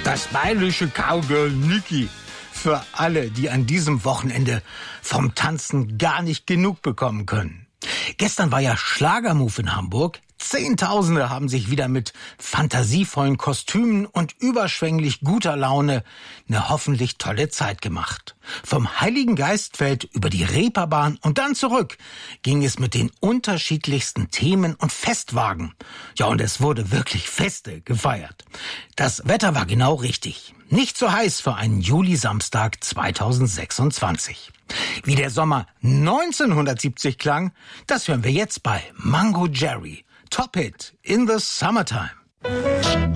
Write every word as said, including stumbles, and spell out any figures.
Das bayerische Cowgirl Niki. Für alle, die an diesem Wochenende vom Tanzen gar nicht genug bekommen können. Gestern war ja Schlagermove in Hamburg. Zehntausende haben sich wieder mit fantasievollen Kostümen und überschwänglich guter Laune eine hoffentlich tolle Zeit gemacht. Vom Heiligen Geistfeld über die Reeperbahn und dann zurück ging es mit den unterschiedlichsten Themen und Festwagen. Ja, und es wurde wirklich Feste gefeiert. Das Wetter war genau richtig. Nicht so heiß für einen Juli-Samstag zweitausendsechsundzwanzig. Wie der Sommer neunzehnhundertsiebzig klang, das hören wir jetzt bei Mango Jerry. Top Hit in the Summertime.